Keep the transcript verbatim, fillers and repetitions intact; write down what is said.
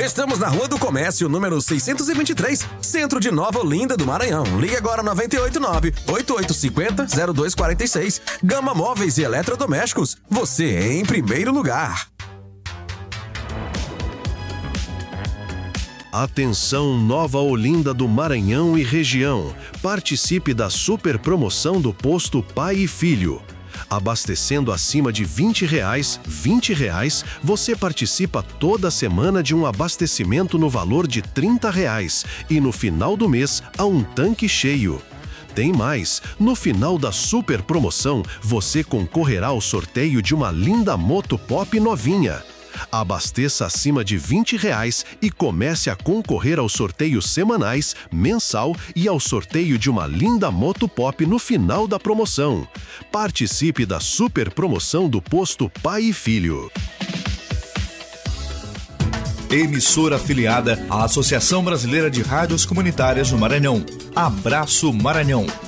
Estamos na Rua do Comércio, número seiscentos e vinte e três, Centro de Nova Olinda do Maranhão. Ligue agora noventa e oito nove, oito oito cinco zero, zero dois quatro seis. Gama Móveis e Eletrodomésticos. Você em primeiro lugar. Atenção, Nova Olinda do Maranhão e região. Participe da super promoção do posto Pai e Filho. Abastecendo acima de vinte reais, vinte reais, você participa toda semana de um abastecimento no valor de trinta reais e no final do mês a um tanque cheio. Tem mais, no final da super promoção você concorrerá ao sorteio de uma linda moto pop novinha. Abasteça acima de vinte reais e comece a concorrer aos sorteios semanais, mensal e ao sorteio de uma linda moto pop no final da promoção. Participe da super promoção do posto Pai e Filho. Emissora afiliada à Associação Brasileira de Rádios Comunitárias do Maranhão. Abraço Maranhão.